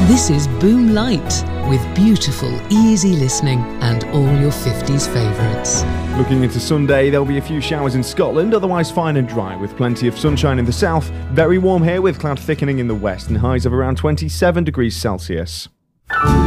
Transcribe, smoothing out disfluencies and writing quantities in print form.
This is Boom Light, with beautiful, easy listening and all your 50s favourites. Looking into Sunday, there'll be a few showers in Scotland, otherwise fine and dry, with plenty of sunshine in the south. Very warm here with cloud thickening in the west and highs of around 27 degrees Celsius.